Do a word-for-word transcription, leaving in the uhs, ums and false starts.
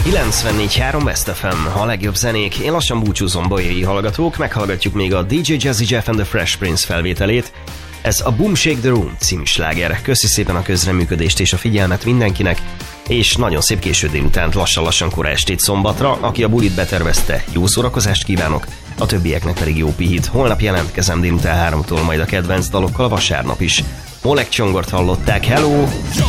kilencvennégy három West ef em, a legjobb zenék. Én lassan búcsúzom, bolyai hallgatók, meghallgatjuk még a dé dzsé Jazzy Jeff and the Fresh Prince felvételét. Ez a Boom Shake the Room című sláger. Köszi szépen a közreműködést és a figyelmet mindenkinek, és nagyon szép késő délutánt, lassan-lassan kora estét szombatra. Aki a bulit betervezte, jó szórakozást kívánok, a többieknek pedig jó pihit. Holnap jelentkezem délután háromtól, majd a kedvenc dalokkal vasárnap is. Oleg Csongort hallották, hello!